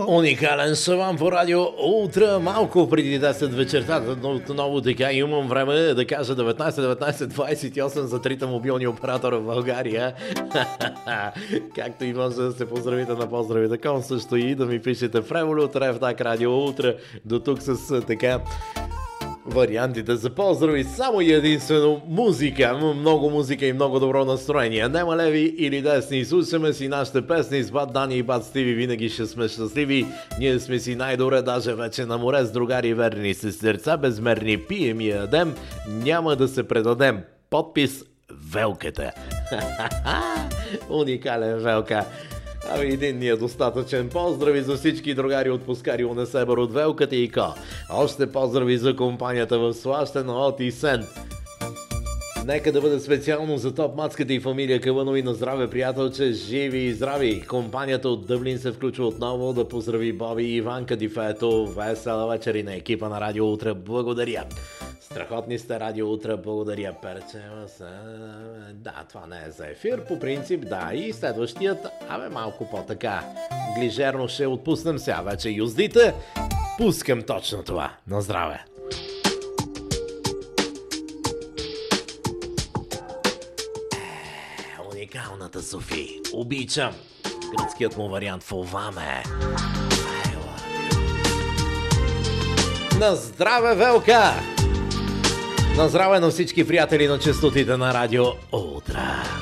Уникален шалам по радио Утра, малко преди 10 вечерта. Отново така имам време да кажа 19-19-28 за трите мобилни оператора в България. Както и може да се поздравите на поздрави.com, също и да ми пишете в Revolut, Ревтак, Радио Утра. До тук с така вариантите за поздрави, само и единствено музика. Много музика и много добро настроение. Нема леви или десни. Слушаме си нашите песни с Бат Дани и Бат Стиви. Винаги ще сме щастливи. Ние сме си най-добре, даже вече на море с другари верни сестерца. Безмерни пием и ядем. Няма да се предадем. Подпис Велката. Уникален Велка. Ами един ни е достатъчен. Поздрави за всички другари отпускари у Несебър от Велката и Ко. Още поздрави за компанията в Слащен от и Сен. Нека да бъде специално за топ мацката и фамилия Каванови. На здраве, приятелче, живи и здрави. Компанията от Дъблин се включва отново да поздрави Боби и Иванка Дифето. Весела вечер и на екипа на Радио Утре. Благодаря. Страхотни сте, Радио Утре, благодаря. Перчева са... Да, това не е за ефир, по принцип, да. И следващият, малко по-така глижерно ще отпуснем сега вече юздите. Пускам точно това. На здраве! Уникалната Софи. Обичам. Гръцкият му вариант Фоваме. На здраве, Велка! На здраве на всички приятели на честотите на Радио Утра!